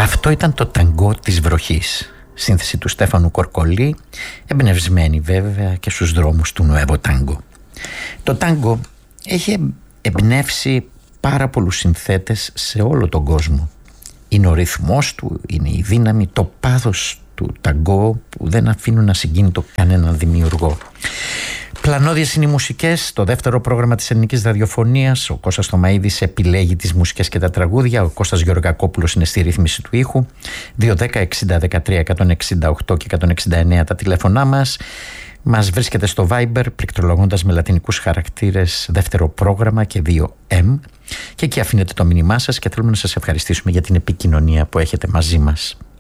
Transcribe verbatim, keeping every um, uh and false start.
Αυτό ήταν το ταγκό της βροχής, σύνθεση του Στέφανου Κορκολί, εμπνευσμένη βέβαια και στους δρόμους του Νουέβο Τάγκο. Το τάγκο έχει εμπνεύσει πάρα πολλούς συνθέτες σε όλο τον κόσμο. Είναι ο ρυθμός του, είναι η δύναμη, το πάθος του ταγκό που δεν αφήνουν ασυγκίνητο κανέναν δημιουργό. Πλανώδιες είναι οι μουσικές, το δεύτερο πρόγραμμα της ελληνικής ραδιοφωνίας. Ο Κώστας Θωμαΐδης επιλέγει τις μουσικές και τα τραγούδια. Ο Κώστας Γεωργακόπουλος είναι στη ρύθμιση του ήχου. δύο δέκα εξήντα δεκατρία εκατόν εξήντα οκτώ και εκατόν εξήντα εννέα τα τηλέφωνά μας. Μας βρίσκεται στο Viber πληκτρολογώντας με λατινικούς χαρακτήρες δεύτερο πρόγραμμα και δύο εμ. Και εκεί αφήνετε το μήνυμά σας και θέλουμε να σας ευχαριστήσουμε για την επικοινωνία που έχετε μαζί μας.